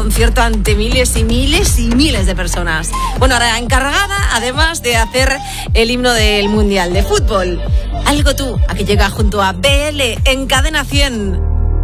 concierto ante miles y miles y miles de personas. Bueno, ahora encargada además de hacer el himno del Mundial de Fútbol. Algo tú, aquí llega junto a BL en Cadena 100.